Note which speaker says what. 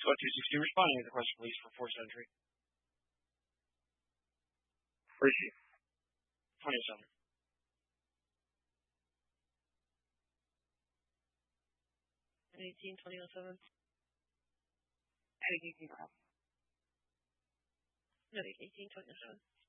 Speaker 1: 61260 responding to the question, please, for 4th Century.
Speaker 2: Where is she?
Speaker 1: 27.
Speaker 3: 18, 2007.
Speaker 4: I think you can go.
Speaker 3: No, 18, 2007.